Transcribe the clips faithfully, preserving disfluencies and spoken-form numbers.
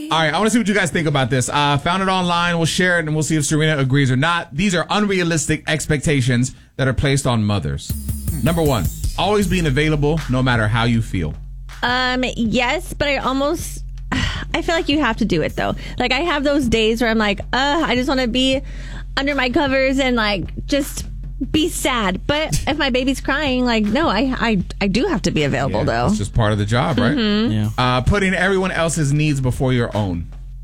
All right, I want to see what you guys think about this. Uh, found it online. We'll share it, and we'll see if Serena agrees or not. These are unrealistic expectations that are placed on mothers. Number one, always being available no matter how you feel. Um, yes, but I almost... I feel like you have to do it, though. Like, I have those days where I'm like, uh, I just want to be under my covers and, like, just... be sad. But if my baby's crying, like, no, I I, I do have to be available, Yeah, though. it's just part of the job, right? Mm-hmm. Yeah. Uh, putting everyone else's needs before your own.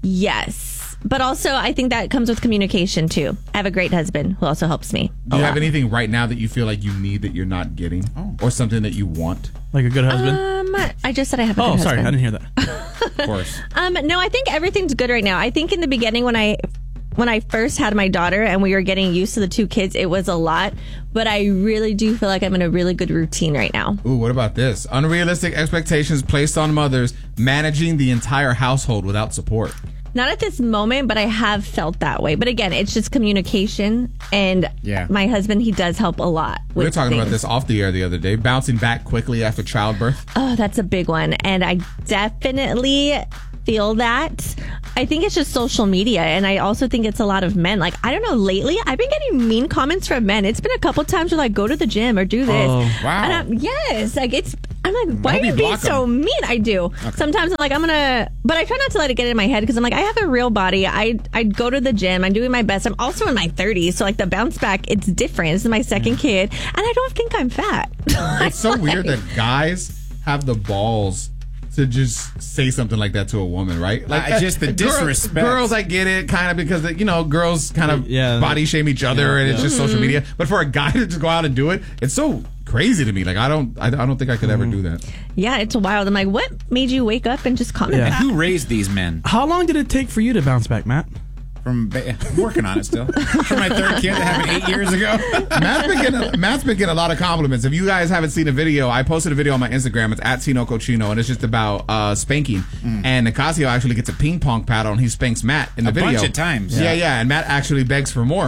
Yes. But also, I think that comes with communication, too. I have a great husband who also helps me. Do you have anything right now that you feel like you need that you're not getting? Oh. Or something that you want? Like a good husband? Um, I just said I have a oh, good sorry. husband. I didn't hear that. Of course. Um, no, I think everything's good right now. I think in the beginning when I... When I first had my daughter and we were getting used to the two kids, it was a lot. But I really do feel like I'm in a really good routine right now. Ooh, what about this? Unrealistic expectations placed on mothers managing the entire household without support. Not at this moment, but I have felt that way. But again, it's just communication. And Yeah. my husband, he does help a lot. We were with talking things. about this off the air the other day. Bouncing back quickly after childbirth. Oh, that's a big one. And I definitely feel that. I think it's just social media. And I also think it's a lot of men. Like, I don't know, lately, I've been getting mean comments from men. It's been a couple times where like, go to the gym or do this. Oh, wow. And I'm, yes. Like, it's, I'm like, why hope are you you being block so them. mean? I do. Sometimes I'm like, I'm going to, but I try not to let it get in my head because I'm like, I have a real body. I I go to the gym. I'm doing my best. I'm also in my thirties. So like the bounce back, it's different. This is my second kid. And I don't think I'm fat. It's so weird that guys have the balls to just say something like that to a woman, right? Like Uh, just the girls- disrespect. Girls, I get it, kind of, because you know, girls kind of Yeah. body shame each other, Yeah, and it's yeah. just social media. But for a guy to just go out and do it, it's so crazy to me. Like I don't, I, I don't think I could ever do that. Yeah, it's wild. I'm like, what made you wake up and just comment Yeah. that? Who raised these men? How long did it take for you to bounce back, Matt? From ba- I'm working on it still. From my third kid that happened eight years ago. Matt's been, getting, Matt's been getting a lot of compliments. If you guys haven't seen a video, I posted a video on my Instagram. It's at Tino Cochino, and it's just about uh, spanking. Mm. And Nicasio actually gets a ping pong paddle, and he spanks Matt in the A video. bunch of times. Yeah, yeah, and Matt actually begs for more.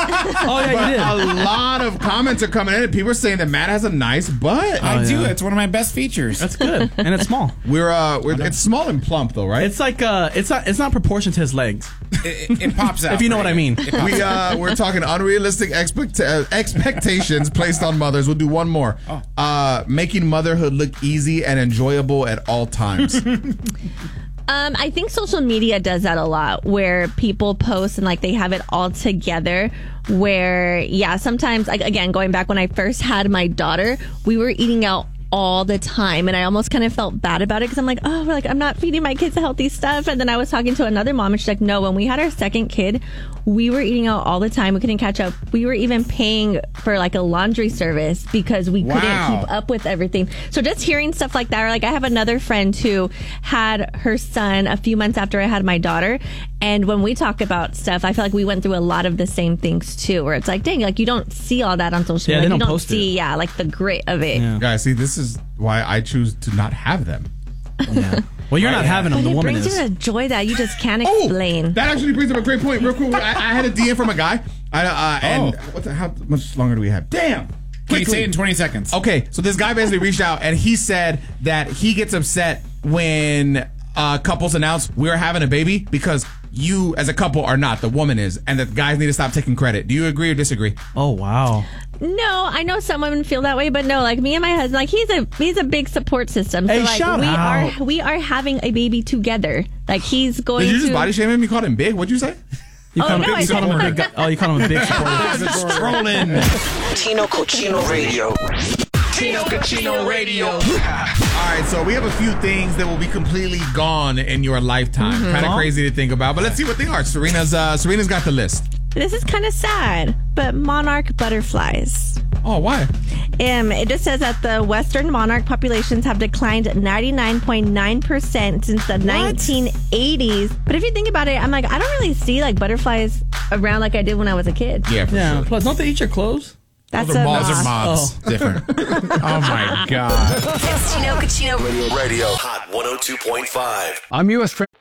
Oh, yeah, you did. A lot of comments are coming in, and people are saying that Matt has a nice butt. I Oh, do. yeah. It's one of my best features. That's good. And it's small. We're, uh, we're it's small and plump though, right? It's like, uh, it's not, it's not proportioned to his legs. It, it pops out. If you know what I mean. It pops we out. uh, we're talking unrealistic expect- uh, expectations placed on mothers. We'll do one more. Oh. Uh, making motherhood look easy and enjoyable at all times. Um, I think social media does that a lot where people post and like they have it all together where, yeah, sometimes, like, again, going back when I first had my daughter, we were eating out all the time and I almost kind of felt bad about it because I'm like, oh, like I'm not feeding my kids the healthy stuff. And then I was talking to another mom and she's like, no, when we had our second kid, we were eating out all the time. We couldn't catch up. We were even paying for like a laundry service because we Wow. couldn't keep up with everything. So just hearing stuff like that, or like I have another friend who had her son a few months after I had my daughter. And when we talk about stuff, I feel like we went through a lot of the same things too, where it's like, dang, like you don't see all that on social Yeah, media. they Like, don't you don't post see, it. yeah, like the grit of it. Yeah. Guys, see, this is why I choose to not have them. Yeah. Well, you're not having them. But The it woman brings is. you a joy that you just can't Oh, explain. that actually brings up a great point. Real quick, I, I had a D M from a guy, I, uh, and Oh. what the, how much longer do we have? Damn. Can you Quickly. say it in twenty seconds? Okay, so this guy basically reached out and he said that he gets upset when uh, couples announce we're having a baby because you as a couple are not, the woman is, and that guys need to stop taking credit. Do you agree or disagree? Oh, wow. No, I know some women feel that way, but no, like me and my husband, like he's a he's a big support system. So Hey, like shout we out. are we are having a baby together. Like he's going Did you just to body shame him? You called him big? What'd you say? You Oh, call him, no, I you call him a said- big guy. Oh, you call him a big supporter. Trolling. Tino Cochino Radio. Tino Cochino Radio. All right, so we have a few things that will be completely gone in your lifetime. Kind of crazy to think about, but let's see what they are. Serena's uh, Serena's got the list. This is kind of sad, but monarch butterflies. Oh, why? Um, it just says that the western monarch populations have declined ninety-nine point nine percent since the nineteen eighties. But if you think about it, I'm like, I don't really see like butterflies around like I did when I was a kid. Yeah, for Yeah. sure. Plus, don't they eat your clothes? That's Those are a moths. Those are moth. moths. Different. Oh my God. It's Tino Cochino Radio. Radio. Hot one oh two point five. I'm U S Tra-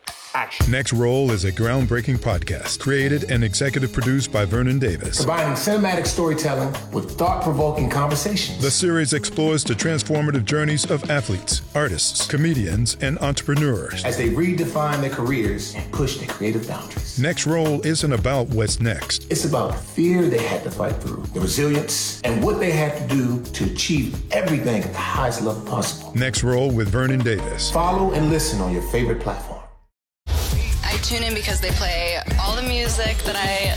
Action. Next Roll is a groundbreaking podcast created and executive produced by Vernon Davis. Combining cinematic storytelling with thought-provoking conversations. The series explores the transformative journeys of athletes, artists, comedians, and entrepreneurs as they redefine their careers and push their creative boundaries. Next Roll isn't about what's next. It's about the fear they had to fight through, the resilience, and what they had to do to achieve everything at the highest level possible. Next Roll with Vernon Davis. Follow and listen on your favorite platform. I tune in because they play all the music that I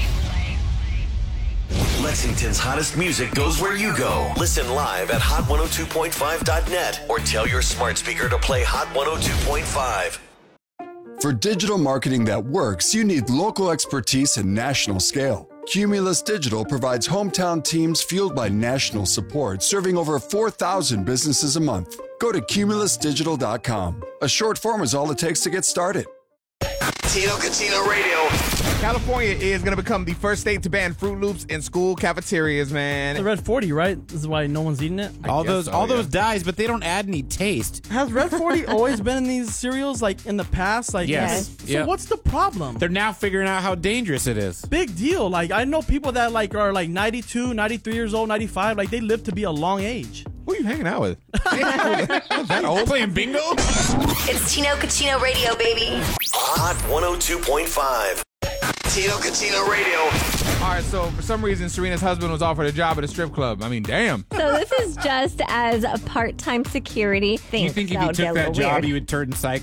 like. Lexington's hottest music goes where you go. Listen live at hot one oh two point five dot net or tell your smart speaker to play Hot one oh two point five. For digital marketing that works, you need local expertise and national scale. Cumulus Digital provides hometown teams fueled by national support, serving over four thousand businesses a month. Go to cumulus digital dot com. A short form is all it takes to get started. Tino Cucino Radio. California is going to become the first state to ban Fruit Loops in school cafeterias, man. The Red forty, right? This is why no one's eating it. All guess those, so, all yeah. those dyes, but they don't add any taste. Has Red forty always been in these cereals, like in the past? Like, Yes. So Yep. what's the problem? They're now figuring out how dangerous it is. Big deal. Like, I know people that like are like ninety-two, ninety-three years old, ninety-five. Like, they live to be a long age. Who are you hanging out with? That old? Playing bingo? It's Tino Cucino Radio, baby. Hot one oh two point five. Tino Cucino Radio. All right, so for some reason, Serena's husband was offered a job at a strip club. I mean, damn. So this is just as a part-time security. Do you think if you took that job, you would turn psycho?